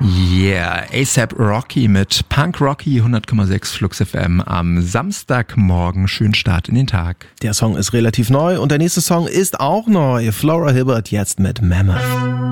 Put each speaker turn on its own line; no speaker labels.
Yeah, A$AP Rocky mit Punk Rocky, 100,6 Flux FM am Samstagmorgen. Schönen Start in den Tag.
Der Song ist relativ neu und der nächste Song ist auch neu. Flora Hibbert jetzt mit Mammoth.